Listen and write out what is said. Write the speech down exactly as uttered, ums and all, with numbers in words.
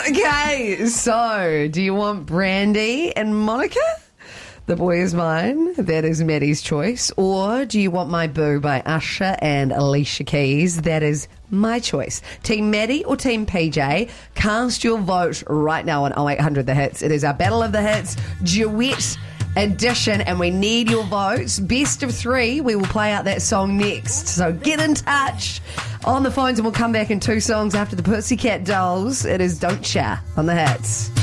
Okay, so do you want Brandy and Monica? The Boy Is Mine, that is Maddie's choice. Or do you want My Boo by Usher and Alicia Keys? That is my choice. Team Maddie or Team P J? Cast your vote right now on oh eight hundred The Hits. It is our Battle of the Hits duet edition, and we need your votes. Best of three, we will play out that song next. So get in touch on the phones, and we'll come back in two songs after the Pussycat Dolls. It is Don't Ya on The Hits.